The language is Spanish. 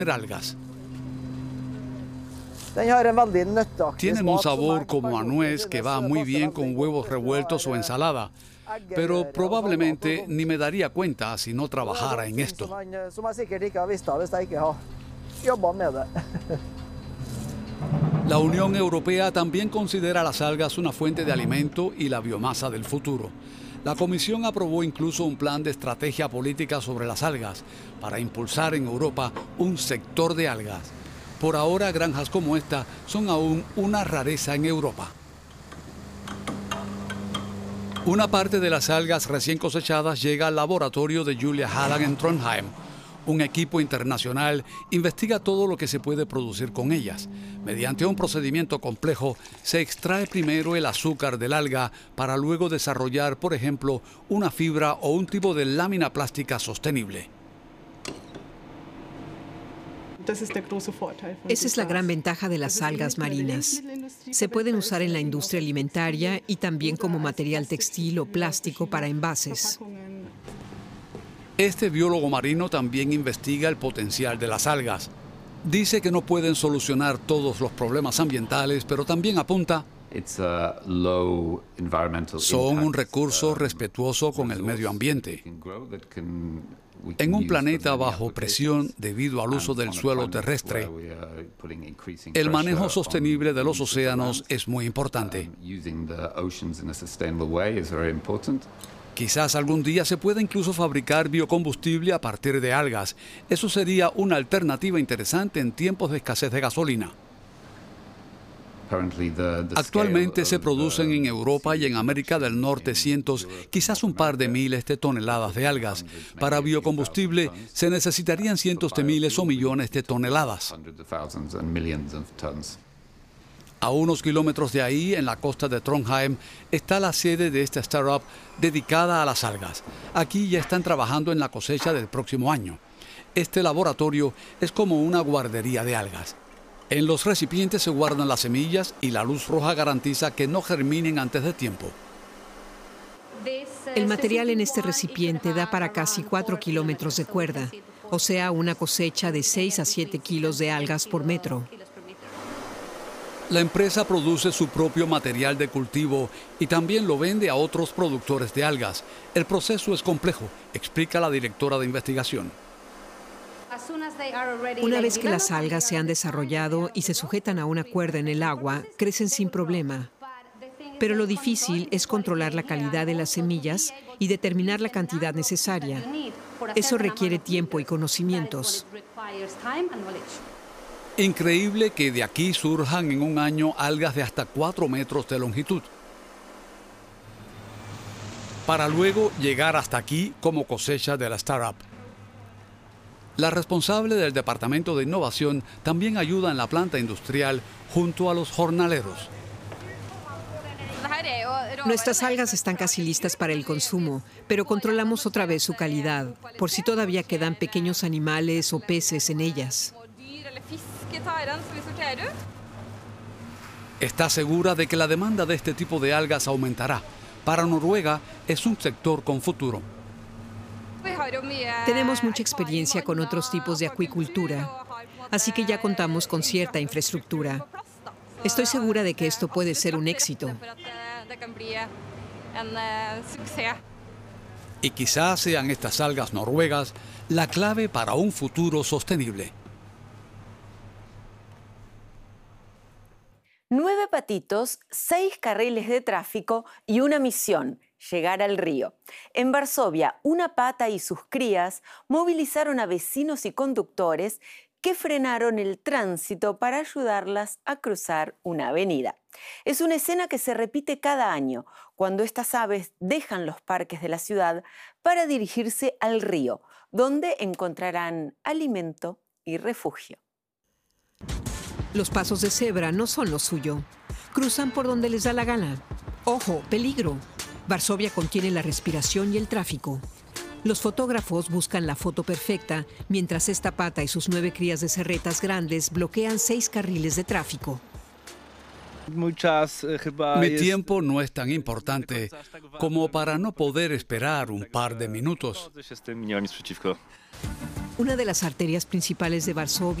algas. Tienen un sabor como a nuez que va muy bien con huevos revueltos o ensalada, pero probablemente ni me daría cuenta si no trabajara en esto. La Unión Europea también considera las algas una fuente de alimento y la biomasa del futuro. La Comisión aprobó incluso un plan de estrategia política sobre las algas para impulsar en Europa un sector de algas. Por ahora, granjas como esta son aún una rareza en Europa. Una parte de las algas recién cosechadas llega al laboratorio de Julia Halland en Trondheim. Un equipo internacional investiga todo lo que se puede producir con ellas. Mediante un procedimiento complejo, se extrae primero el azúcar del alga para luego desarrollar, por ejemplo, una fibra o un tipo de lámina plástica sostenible. Esa es la gran ventaja de las algas marinas. Se pueden usar en la industria alimentaria y también como material textil o plástico para envases. Este biólogo marino también investiga el potencial de las algas. Dice que no pueden solucionar todos los problemas ambientales, pero también apunta: son un recurso respetuoso con el medio ambiente. En un planeta bajo presión debido al uso del suelo terrestre, el manejo sostenible de los océanos es muy importante. Quizás algún día se pueda incluso fabricar biocombustible a partir de algas. Eso sería una alternativa interesante en tiempos de escasez de gasolina. Actualmente se producen en Europa y en América del Norte cientos, quizás un par de miles de toneladas de algas. Para biocombustible se necesitarían cientos de miles o millones de toneladas. A unos kilómetros de ahí, en la costa de Trondheim, está la sede de esta startup dedicada a las algas. Aquí ya están trabajando en la cosecha del próximo año. Este laboratorio es como una guardería de algas. En los recipientes se guardan las semillas y la luz roja garantiza que no germinen antes de tiempo. El material en este recipiente da para casi 4 kilómetros de cuerda, o sea, una cosecha de 6 a 7 kilos de algas por metro. La empresa produce su propio material de cultivo y también lo vende a otros productores de algas. El proceso es complejo, explica la directora de investigación. Una vez que las algas se han desarrollado y se sujetan a una cuerda en el agua, crecen sin problema. Pero lo difícil es controlar la calidad de las semillas y determinar la cantidad necesaria. Eso requiere tiempo y conocimientos. Increíble que de aquí surjan en un año algas de hasta 4 metros de longitud, para luego llegar hasta aquí como cosecha de la startup. La responsable del Departamento de Innovación también ayuda en la planta industrial junto a los jornaleros. Nuestras algas están casi listas para el consumo, pero controlamos otra vez su calidad, por si todavía quedan pequeños animales o peces en ellas. Está segura de que la demanda de este tipo de algas aumentará. Para Noruega es un sector con futuro. Tenemos mucha experiencia con otros tipos de acuicultura, así que ya contamos con cierta infraestructura. Estoy segura de que esto puede ser un éxito. Y quizás sean estas algas noruegas la clave para un futuro sostenible. 9 patitos, 6 carriles de tráfico y una misión: llegar al río. En Varsovia, una pata y sus crías movilizaron a vecinos y conductores que frenaron el tránsito para ayudarlas a cruzar una avenida. Es una escena que se repite cada año, cuando estas aves dejan los parques de la ciudad para dirigirse al río, donde encontrarán alimento y refugio. Los pasos de cebra no son lo suyo. Cruzan por donde les da la gana. ¡Ojo, peligro! Varsovia contiene la respiración y el tráfico. Los fotógrafos buscan la foto perfecta, mientras esta pata y sus 9 crías de cerretas grandes bloquean 6 carriles de tráfico. Mi tiempo no es tan importante como para no poder esperar un par de minutos. una de las arterias principales de Varsovia.